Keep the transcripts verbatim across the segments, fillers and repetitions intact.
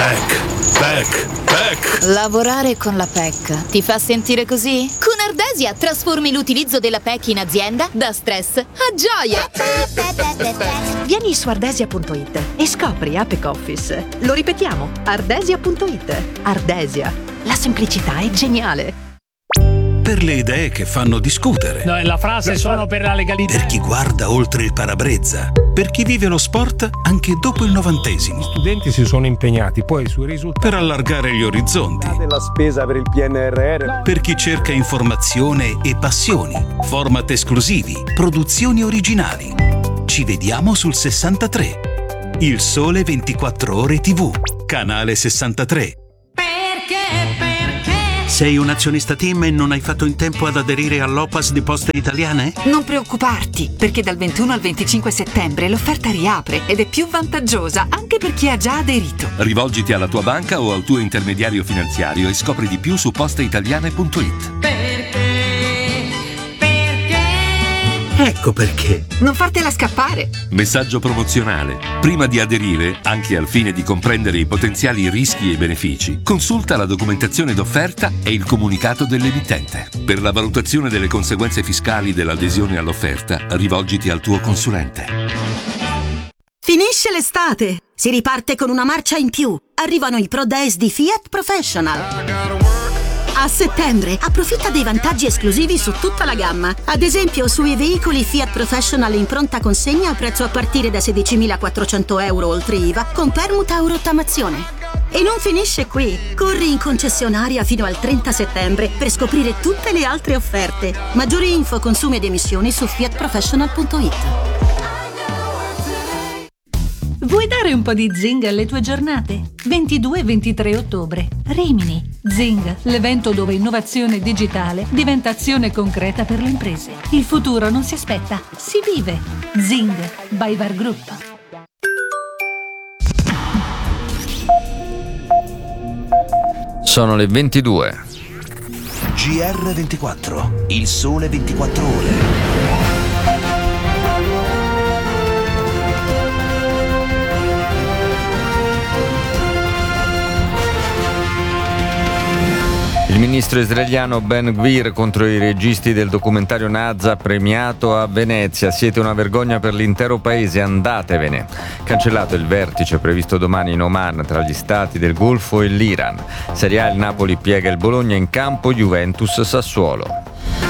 P E C, P E C. Lavorare con la P E C ti fa sentire così? Con Ardesia trasformi l'utilizzo della P E C in azienda da stress a gioia. Vieni su ardesia punto it e scopri Apex Office. Lo ripetiamo, ardesia punto it. Ardesia, la semplicità è geniale. Per le idee che fanno discutere. No, la frase sono per la legalità. Per chi guarda oltre il parabrezza. Per chi vive lo sport anche dopo il novantesimo. Gli studenti si sono impegnati poi sui risultati. Per allargare gli orizzonti. La spesa per il P N R R. Per chi cerca informazione e passioni. Format esclusivi. Produzioni originali. Ci vediamo sul sessantatré. Il Sole ventiquattro Ore tivù. Canale sessantatré. Perché? Perché? Sei un azionista TIM e non hai fatto in tempo ad aderire all'O P A S di Poste Italiane? Non preoccuparti, perché dal ventuno al venticinque settembre l'offerta riapre ed è più vantaggiosa anche per chi ha già aderito. Rivolgiti alla tua banca o al tuo intermediario finanziario e scopri di più su posteitaliane punto it. Perché? Perché? Ecco perché. Non fartela scappare. Messaggio promozionale. Prima di aderire, anche al fine di comprendere i potenziali rischi e benefici, consulta la documentazione d'offerta e il comunicato dell'emittente. Per la valutazione delle conseguenze fiscali dell'adesione all'offerta, rivolgiti al tuo consulente. Finisce l'estate! Si riparte con una marcia in più. Arrivano i Pro Days di Fiat Professional. A settembre approfitta dei vantaggi esclusivi su tutta la gamma. Ad esempio sui veicoli Fiat Professional in pronta consegna a prezzo a partire da sedicimilaquattrocento euro oltre I V A con permuta o rottamazione. E non finisce qui. Corri in concessionaria fino al trenta settembre per scoprire tutte le altre offerte. Maggiori info, consumi ed emissioni su fiat professional punto it. Vuoi dare un po' di zing alle tue giornate? ventidue e ventitré ottobre. Rimini. Zing, l'evento dove innovazione digitale diventa azione concreta per le imprese. Il futuro non si aspetta, si vive. Zing, by Var Group. Sono le ventidue. G R ventiquattro. Il Sole ventiquattro Ore. Il ministro israeliano Ben Gvir contro i registi del documentario Nazza premiato a Venezia. Siete una vergogna per l'intero paese, andatevene. Cancellato il vertice previsto domani in Oman tra gli stati del Golfo e l'Iran. Serie A, il Napoli piega il Bologna in campo, Juventus Sassuolo.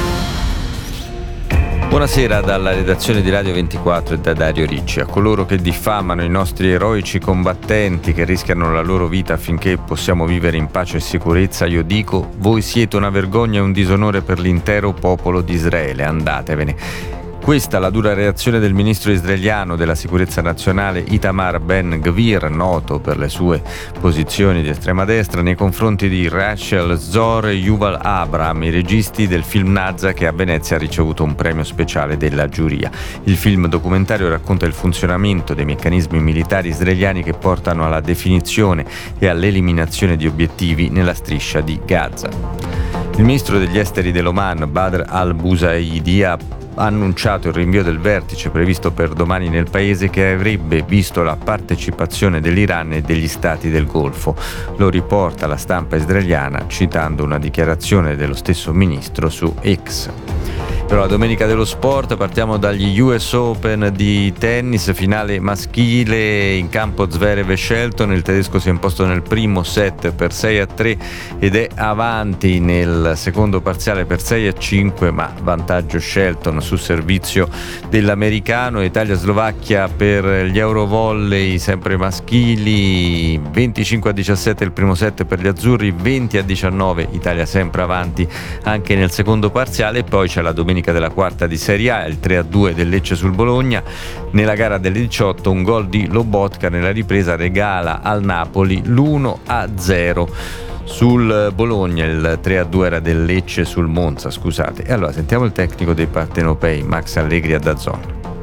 Buonasera dalla redazione di Radio ventiquattro e da Dario Ricci. A coloro che diffamano i nostri eroici combattenti che rischiano la loro vita affinché possiamo vivere in pace e sicurezza, io dico: voi siete una vergogna e un disonore per l'intero popolo di Israele, andatevene. Questa la dura reazione del ministro israeliano della sicurezza nazionale Itamar Ben Gvir, noto per le sue posizioni di estrema destra, nei confronti di Rachel Zor e Yuval Abraham, i registi del film Nazza che a Venezia ha ricevuto un premio speciale della giuria. Il film documentario racconta il funzionamento dei meccanismi militari israeliani che portano alla definizione e all'eliminazione di obiettivi nella striscia di Gaza. Il ministro degli esteri dell'Oman, Badr al-Busaidi, ha ha annunciato il rinvio del vertice previsto per domani nel paese, che avrebbe visto la partecipazione dell'Iran e degli stati del Golfo. Lo riporta la stampa israeliana citando una dichiarazione dello stesso ministro su X. Però la domenica dello sport partiamo dagli U S Open di tennis, finale maschile in campo Zverev e Shelton. Il tedesco si è imposto nel primo set per sei a tre ed è avanti nel secondo parziale per sei a cinque, ma vantaggio Shelton sul servizio dell'americano. Italia-Slovacchia per gli Eurovolley sempre maschili, venticinque a diciassette il primo set per gli azzurri, venti a diciannove, Italia sempre avanti anche nel secondo parziale. E poi c'è la domenica della quarta di Serie A, il tre a due del Lecce sul Bologna. Nella gara delle diciotto un gol di Lobotka nella ripresa regala al Napoli l'uno a zero sul Bologna. Il tre a due era del Lecce sul Monza, scusate. E allora sentiamo il tecnico dei partenopei, Max Allegri, a DAZN.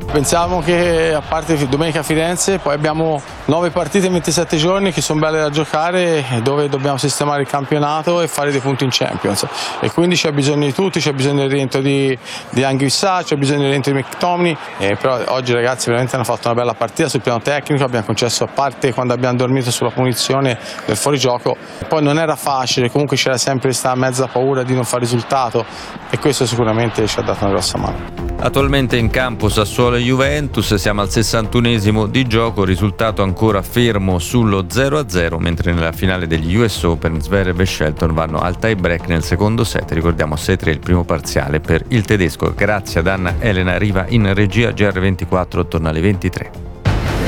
Pensiamo che a parte domenica a Firenze, poi abbiamo nove partite in ventisette giorni che sono belle da giocare, dove dobbiamo sistemare il campionato e fare dei punti in Champions. E quindi c'è bisogno di tutti, c'è bisogno del rientro di, di Anguissa, c'è bisogno del rientro di McTominay. E però oggi ragazzi veramente hanno fatto una bella partita sul piano tecnico, abbiamo concesso, a parte quando abbiamo dormito sulla punizione del fuorigioco, poi non era facile, comunque c'era sempre questa mezza paura di non fare risultato e questo sicuramente ci ha dato una grossa mano. Attualmente in campo Sassuolo e Juventus, siamo al sessantunesimo di gioco, risultato ancora fermo sullo zero a zero, mentre nella finale degli U S Open Zverev e Shelton vanno al tie break nel secondo set, ricordiamo sei tre il primo parziale per il tedesco. Grazie ad Anna Elena Riva in regia. G R ventiquattro torna alle ventitré.